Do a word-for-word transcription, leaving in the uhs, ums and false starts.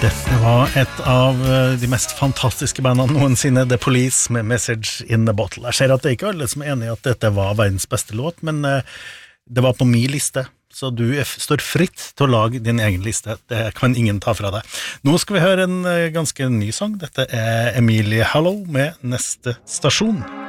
Dette var et av de mest fantastiske bandene noensinne, The Police med Message in the Bottle. Jeg ser at det er ikke alle som er enig i at dette var verdens beste låt, men det var på min liste, så du står fritt til å lage din egen liste. Det kan ingen ta fra deg. Nå skal vi høre en ganske ny sang. Dette er Emilie Hallow med Neste Stasjon.